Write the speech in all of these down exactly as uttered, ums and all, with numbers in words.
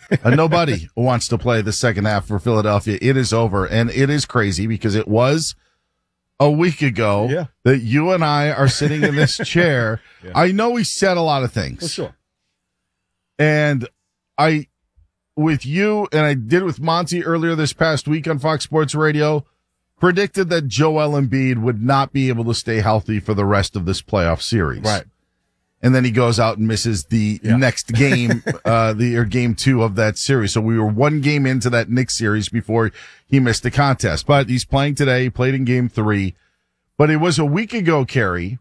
Uh, nobody wants to play the second half for Philadelphia. It is over, and it is crazy because it was a week ago yeah. that you and I are sitting in this chair. yeah. I know we said a lot of things. For sure. And I, with you, and I did with Monty earlier this past week on Fox Sports Radio, predicted that Joel Embiid would not be able to stay healthy for the rest of this playoff series. Right. And then he goes out and misses the yeah. next game, uh, the, or game two of that series. So we were one game into that Knicks series before he missed the contest. But he's playing today. He played in game three. But it was a week ago, Kerry,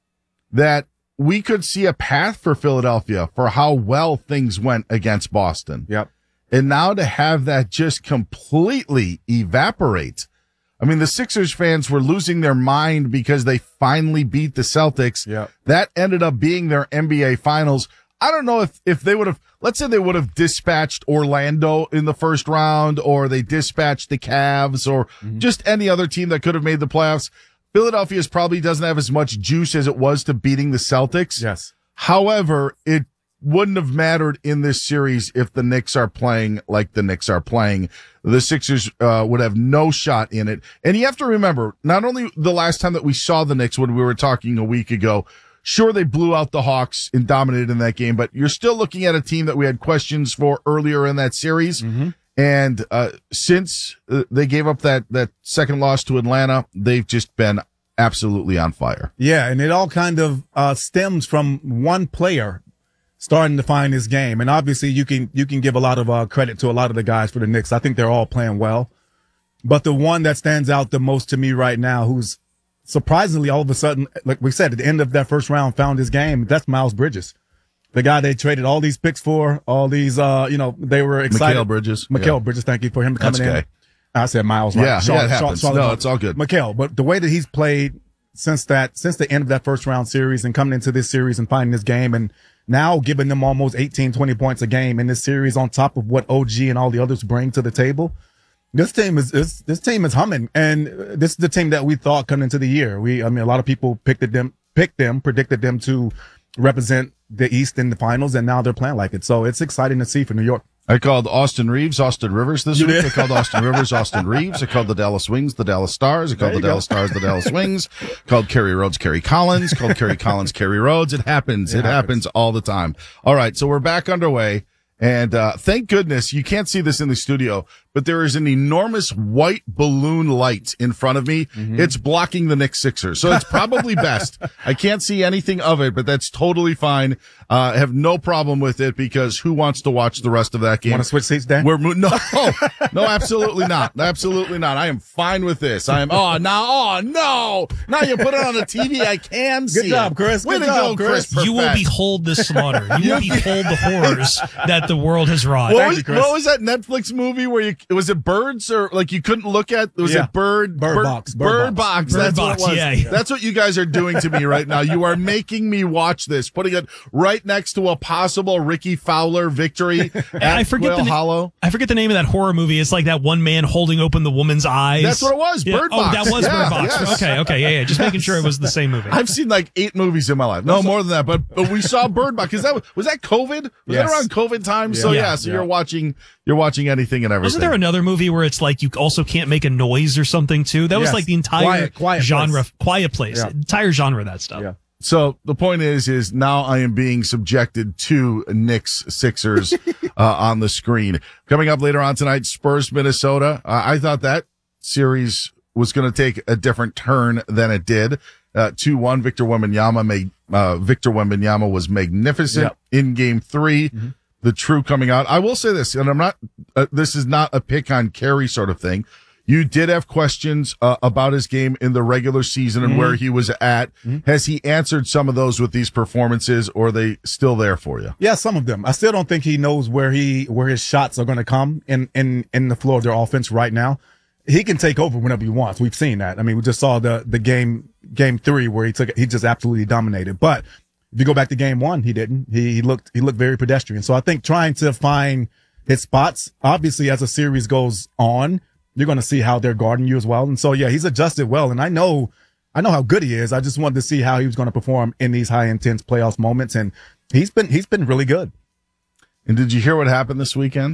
that we could see a path for Philadelphia for how well things went against Boston. Yep. And now to have that just completely evaporate. I mean, the Sixers fans were losing their mind because they finally beat the Celtics. Yep. That ended up being their N B A Finals. I don't know if, if they would have, let's say they would have dispatched Orlando in the first round, or they dispatched the Cavs, or mm-hmm. just any other team that could have made the playoffs. Philadelphia's probably doesn't have as much juice as it was to beating the Celtics. Yes. However, it wouldn't have mattered in this series if the Knicks are playing like the Knicks are playing. The Sixers uh, would have no shot in it. And you have to remember, not only the last time that we saw the Knicks when we were talking a week ago, sure, they blew out the Hawks and dominated in that game, but you're still looking at a team that we had questions for earlier in that series. Mm-hmm. And uh since uh, they gave up that, that second loss to Atlanta, they've just been absolutely on fire. Yeah, and it all kind of uh stems from one player starting to find his game. And obviously you can, you can give a lot of uh, credit to a lot of the guys for the Knicks. I think they're all playing well. But the one that stands out the most to me right now, who's surprisingly all of a sudden, like we said, at the end of that first round, found his game, that's Miles Bridges. The guy they traded all these picks for, all these, uh, you know, they were excited. Mikal Bridges. Mikal yeah. Bridges, thank you for him coming that's okay. in. I said Miles, right? Yeah, Charlotte, yeah, it happens. Charlotte, no, it's all good. Mikal, but the way that he's played since that, since the end of that first round series and coming into this series and finding this game and now giving them almost eighteen, twenty points a game in this series on top of what O G and all the others bring to the table. This team is, is this team is humming, and this is the team that we thought coming into the year. We, I mean, a lot of people picked them, picked them, predicted them to represent the East in the finals, and now they're playing like it. So it's exciting to see for New York. I called Austin Reeves Austin Rivers this you week. Did? I called Austin Rivers Austin Reeves. I called the Dallas Wings the Dallas Stars. I called the go. Dallas Stars the Dallas Wings. Called Kerry Rhodes Kerry Collins. Called Kerry Collins Kerry Rhodes. It happens. It, it happens. happens all the time. All right, so we're back underway. And uh thank goodness you can't see this in the studio, but there is an enormous white balloon light in front of me. Mm-hmm. It's blocking the Knicks Sixers. So it's probably best. I can't see anything of it, but that's totally fine. Uh, I have no problem with it because who wants to watch the rest of that game? Want to switch seats, Dan? We're mo- no, no, absolutely not. Absolutely not. I am fine with this. I am, oh, now, oh, no. Now you put it on the T V. I can see Good job, it. Chris. Way Good to job, go, Chris. Chris. You will behold the slaughter. You will behold the horrors that the world has wrought. What Thank was, you, Chris. what was that Netflix movie where you, was it Birds or like you couldn't look at, was Yeah. it Bird? Bird Box. Bird Bird Box. Box. Bird That's Box, what it was. yeah, yeah. That's what you guys are doing to me right now. You are making me watch this, putting it right next to a possible Ricky Fowler victory at I forget Quail the na- Hollow. I forget the name of that horror movie. It's like that one man holding open the woman's eyes. That's what it was. Yeah. Bird Oh, Box. that was Yeah, Bird Box. yes. Okay, okay, yeah, yeah. Just making sure it was the same movie. I've seen like eight movies in my life. No, more than that. But, but we saw Bird Box. Is that was that COVID? Was Yes. that around COVID time? So Yeah. yeah. So Yeah. you're watching you're watching anything and everything. Wasn't there another movie where it's like you also can't make a noise or something too? That was Yes. like the entire Quiet- Quiet genre, Place. Quiet Place, Yeah. entire genre of that stuff. Yeah. So the point is, is now I am being subjected to Knicks Sixers uh, on the screen. Coming up later on tonight, Spurs Minnesota. Uh, I thought that series was going to take a different turn than it did. Uh, two one, Victor Wembanyama made, uh, Victor Wembanyama was magnificent Yep. in game three. Mm-hmm. The true coming out. I will say this, and I'm not, uh, this is not a pick on Kerry sort of thing. You did have questions uh, about his game in the regular season and Mm-hmm. where he was at. Mm-hmm. Has he answered some of those with these performances, or are they still there for you? Yeah, some of them. I still don't think he knows where he where his shots are going to come in in in the floor of their offense right now. He can take over whenever he wants. We've seen that. I mean, we just saw the the game game three where he took it, he just absolutely dominated. But if you go back to game one, he didn't. He, he looked he looked very pedestrian. So I think trying to find his spots, obviously, as a series goes on, you're going to see how they're guarding you as well. And so, yeah, he's adjusted well. And I know, I know how good he is. I just wanted to see how he was going to perform in these high intense playoff moments. And he's been, he's been really good. And did you hear what happened this weekend?